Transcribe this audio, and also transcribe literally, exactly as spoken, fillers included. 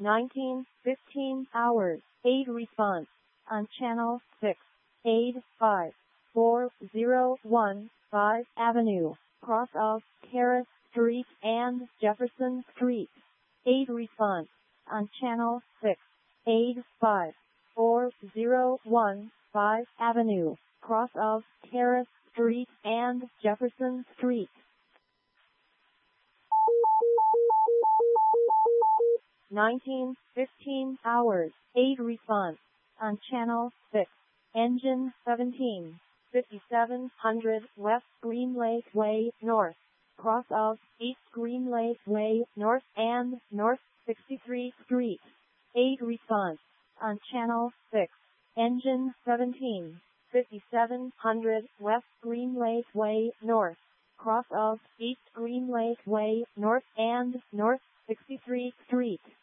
nineteen fifteen hours. Aid response on channel six. Aid five four zero one five Avenue, cross of Terrace Street and Jefferson Street. Aid response on channel six. Aid five four zero one five Avenue, cross of Terrace Street and Jefferson Street. nineteen fifteen hours. Aid response on channel six. Engine seventeen, fifty-seven hundred West Green Lake Way North, cross of East Green Lake Way North and North sixty-third Street. Aid response on channel six. Engine seventeen, fifty-seven hundred West Green Lake Way North, cross of East Green Lake Way North and North sixty-third Street.